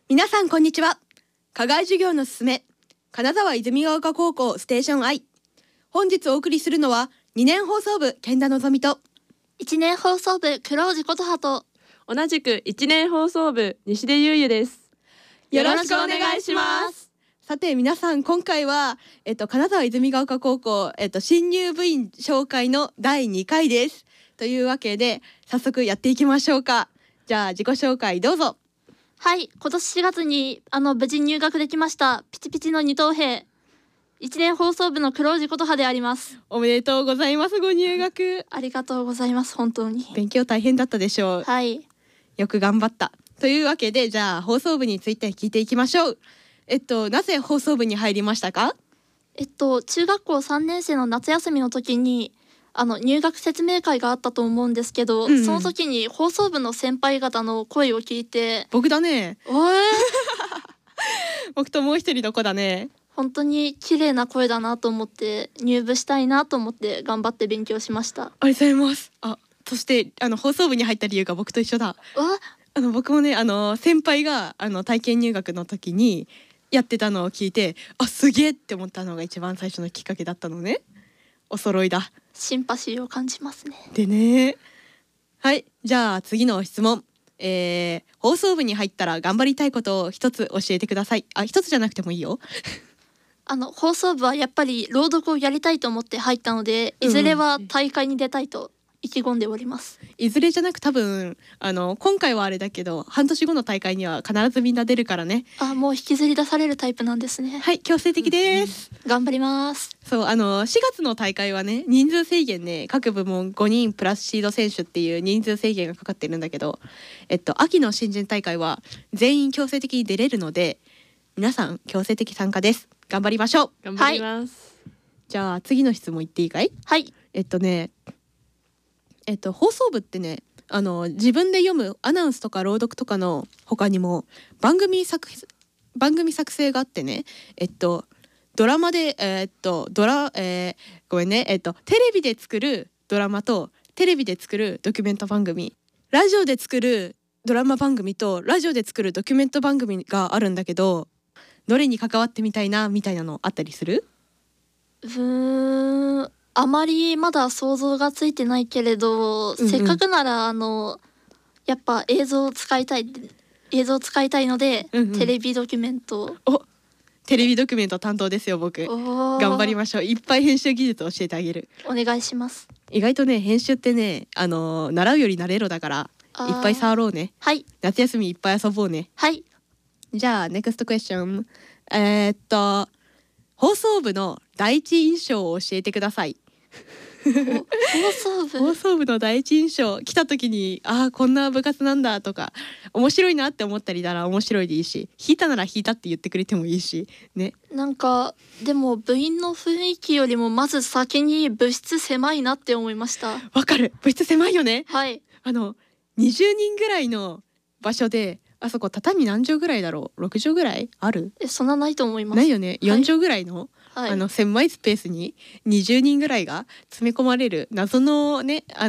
皆さんこんにちは。課外授業のすすめ、金沢泉ヶ丘高校ステーション I。 本日お送りするのは2年放送部健田のぞみと 1年放送部黒尾琴葉と同じく1年放送部西出優也です。 よろしくお願いします。さて皆さん、今回は、金沢泉ヶ丘高校、新入部員紹介の第2回です。というわけで早速やっていきましょうか。じゃあ自己紹介どうぞ。 はい、今年4月に無事入学できましたピチピチの二等兵1年放送部の黒尾琴葉であります。 おめでとうございます。ご入学ありがとうございます。本当に勉強大変だったでしょう。 はい、 よく頑張った。というわけでじゃあ放送部について聞いていきましょう。なぜ放送部に入りましたか？ 中学校3年生の夏休みの時に入学説明会があったと思うんですけど、その時に放送部の先輩方の声を聞いて、 僕だね。 おー僕ともう一人の子だね。 本当に綺麗な声だなと思って入部したいなと思って頑張って勉強しました。 ありがとうございます。そして放送部に入った理由が僕と一緒だ。僕もね先輩が体験入学の時にやってたのを聞いて、すげえって思ったのが一番最初のきっかけだったのね。お揃いだ。 シンパシーを感じますね。 でね、はい、じゃあ次の質問。放送部に入ったら頑張りたいことを一つ教えてください。一つじゃなくてもいいよ。 放送部はやっぱり朗読をやりたいと思って入ったので、いずれは大会に出たいと意気込んでおります。 いずれじゃなく多分今回はあれだけど半年後の大会には必ずみんな出るからね。 もう引きずり出されるタイプなんですね。 はい、強制的です。 頑張ります。 そう4月の大会はね、人数制限ね、各部門5人プラスシード選手っていう人数制限がかかってるんだけど、秋の新人大会は全員強制的に出れるので、皆さん強制的参加です。頑張りましょう。 頑張ります。 じゃあ次の質問いっていいかい？ はい。 放送部ってね、自分で読むアナウンスとか朗読とかの他にも番組作成があってね、ドラマでごめんね、テレビで作るドラマとテレビで作るドキュメント番組、ラジオで作るドラマ番組とラジオで作るドキュメント番組があるんだけど、どれに関わってみたいなみたいなのあったりする？ あまりまだ想像がついてないけれど、せっかくならやっぱ映像を使いたいので、テレビドキュメント。 テレビドキュメント担当ですよ僕。頑張りましょう。いっぱい編集技術を教えてあげる。 お願いします。 意外とね、編集ってね習うより慣れろだから、いっぱい触ろうね。 はい。 夏休みいっぱい遊ぼうね。 はい。 じゃあネクストクエスチョン。放送部の第一印象を教えてください。放送部の第一印象、来た時にこんな部活なんだとか、面白いなって思ったりなら面白いでいいし、弾いたなら弾いたって言ってくれてもいいしね。 なんかでも部員の雰囲気よりもまず先に部室狭いなって思いました。 わかる。部室狭いよね。 はい。 20人ぐらいの場所で、あそこ畳何畳ぐらいだろう。6畳ぐらいある？ そんなないと思います。 ないよね。4畳ぐらいの、 はい、 狭いスペースに20人ぐらいが詰め込まれる謎のね